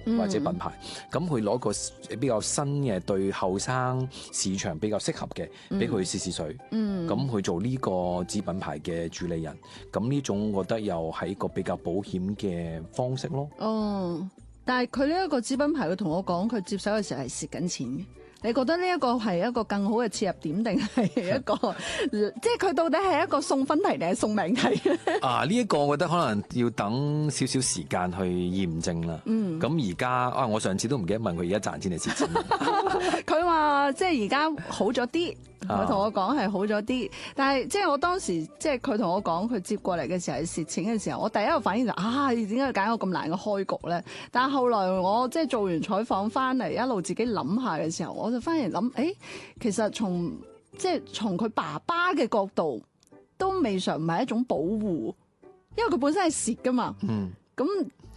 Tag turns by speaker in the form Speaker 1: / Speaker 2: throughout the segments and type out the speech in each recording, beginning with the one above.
Speaker 1: 或者品牌，咁佢攞個比較新嘅對後生市場比較適合嘅，俾佢試試水。咁去做呢個子品牌嘅主理人，咁呢種我覺得又係一個比較保險嘅方式咯。
Speaker 2: 哦，但係佢呢一個子品牌，佢同我講佢接手嘅時候係蝕緊錢嘅。你覺得呢一個係一個更好嘅切入點，定係一個即係佢到底係一個送分題定係送命題咧？
Speaker 1: 呢一個我覺得可能要等少少時間去驗證啦。咁而家我上次都唔記得問佢而家賺錢定蝕錢。
Speaker 2: 佢話即係而家好咗啲。佢同我講係好咗啲，但係即係我當時即係佢同我講佢接過嚟嘅時候係蝕錢嘅時候，我第一個反應就點解要揀個咁難嘅開局咧？但係後來我即係做完採訪翻嚟，一路自己諗下嘅時候，我就翻嚟諗，其實從佢爸爸嘅角度，都未嘗唔係一種保護，因為佢本身係蝕噶嘛。咁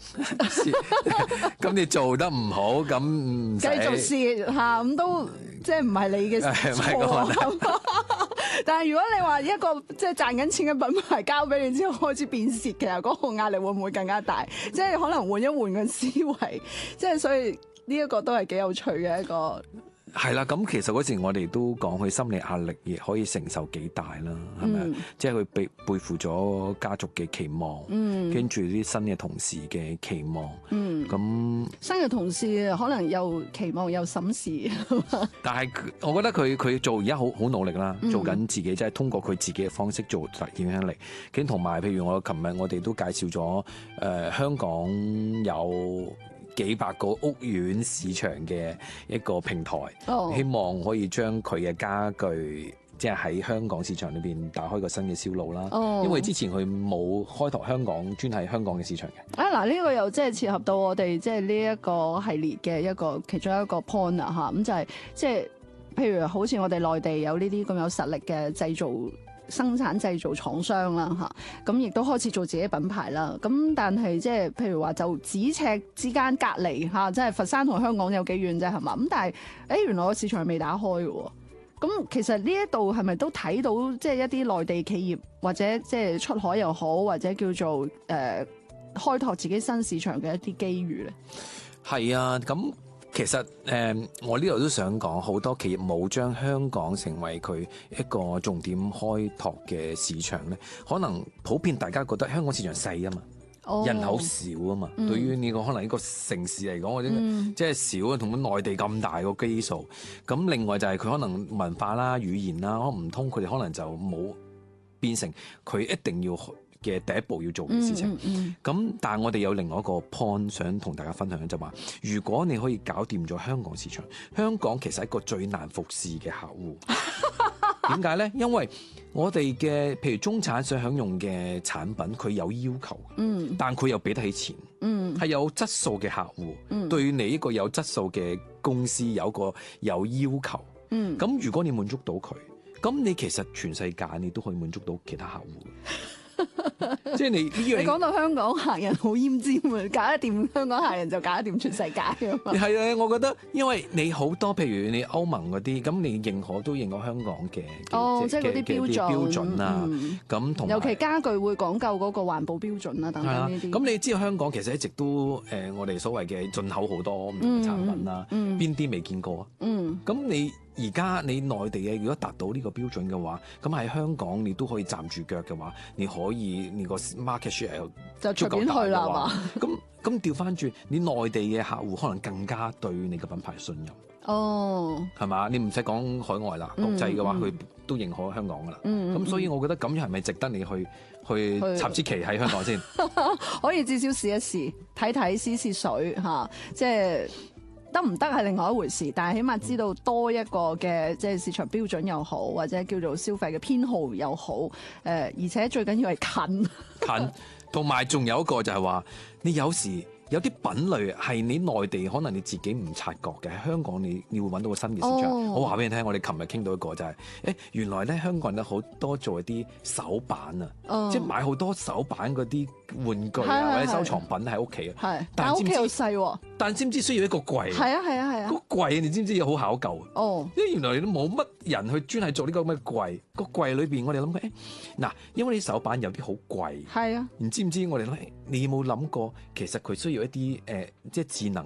Speaker 1: 咁你做得唔好，咁唔
Speaker 2: 繼續蝕嚇，咁都即係唔係你嘅錯。但係如果你話一個即係賺緊錢嘅品牌交俾你之後開始變蝕，其實嗰個壓力會唔會更加大？即係可能換一換個思維，即係所以呢一個都係幾有趣嘅一個。
Speaker 1: 係啦，咁其實嗰時我哋都講佢心理壓力亦可以承受幾大啦，係咪？即係佢背負咗家族嘅期望，跟住啲新嘅同事嘅期望，咁
Speaker 2: 新嘅同事可能又期望又審視。
Speaker 1: 但係我覺得佢做而家好努力啦，做緊自己，即係通過佢自己嘅方式做影響力。跟同埋，譬如琴日我哋都介紹咗，香港有幾百個屋苑市場嘅一個平台，希望可以將佢嘅家具即係喺香港市場裏邊打開個新嘅銷路啦。因為之前佢冇開拓香港專係香港嘅市場嘅。嗱，
Speaker 2: 呢個又即係切合到我哋即係呢一個系列嘅一個其中一個 point 啊嚇，咁就係即係譬如好似我哋內地有呢啲咁有實力嘅生產製造廠商啦嚇，咁亦都開始做自己品牌啦。咁但係即係譬如話就咫尺之間隔離嚇，即係佛山同香港有幾遠啫係嘛？咁但係原來個市場係未打開嘅喎。咁其實呢一度係咪都睇到即係一啲內地企業或者即係出海又好，或者叫做開拓自己新市場嘅一啲機遇咧？
Speaker 1: 係啊，咁。其實我呢度都想講，好多企業冇將香港成為佢一個重點開拓嘅市場咧，可能普遍大家覺得香港市場細啊嘛，人口少啊嘛，對於呢個可能一個城市嚟講，或者即係少啊，同內地咁大個基數。咁另外就係佢可能文化啦、語言啦，可能唔通，佢哋可能就冇變成佢一定要嘅第一步要做嘅事情。咁但係我哋有另外一個 point 想同大家分享嘅，就話如果你可以搞掂咗香港市場，香港其實係一個最難服侍嘅客戶。點解咧？因為我哋嘅譬如中產想享用嘅產品，佢有要求，但佢又俾得起錢，係有質素嘅客戶，對你一個有質素嘅公司有要求。咁如果你滿足到佢，咁你其實全世界你都可以滿足到其他客戶。即係你講
Speaker 2: 到香港客人好奄尖啊，搞得掂香港客人就搞得掂全世界啊嘛。
Speaker 1: 係啊，我覺得因為你好多譬如你歐盟嗰啲，咁你認可香港嘅
Speaker 2: 即係嗰啲標準
Speaker 1: 啊。咁同
Speaker 2: 尤其家具會講究嗰個環保標準啊等等呢啲。
Speaker 1: 咁你知道香港其實一直都我哋所謂嘅進口好多唔同嘅產品啦，邊啲未見過啊？咁你而家你內地嘅如果達到呢個標準嘅話，咁喺香港你都可以站住腳嘅話，你可以你個 market share
Speaker 2: 就隨便去啦嘛。
Speaker 1: 咁調翻轉，你內地嘅客戶可能更加對你嘅品牌信任。係嘛？你唔使講海外啦，國際嘅話佢都認可香港噶啦。咁所以我覺得咁樣係咪值得你去插支旗喺香港先？
Speaker 2: 可以至少試一試，睇試水嚇，即係。得唔得係另外一回事，但係起碼知道多一個嘅即係市場標準又好，或者叫做消費嘅偏好又好，而且最緊要係近，
Speaker 1: 同埋仲有一個就係話，你有時有啲品類係你內地可能你自己唔察覺嘅，喺香港你會揾到個新嘅市場。我話俾你聽，我哋琴日傾到一個就係，原來咧香港人咧好多做一啲手板啊，即係買好多手板嗰啲玩具啊或者收藏品喺屋企啊，
Speaker 2: 但係屋企又細喎。
Speaker 1: 但知唔知需要一個櫃？
Speaker 2: 係啊！
Speaker 1: 個櫃你知唔知要好考究啊？因為原來你都冇乜人去專係做呢個咁嘅櫃。個櫃裏邊我哋諗過，嗱，因為啲手板有啲好貴。係啊。唔知我哋諗，你有冇諗過其實佢需要一啲即係智能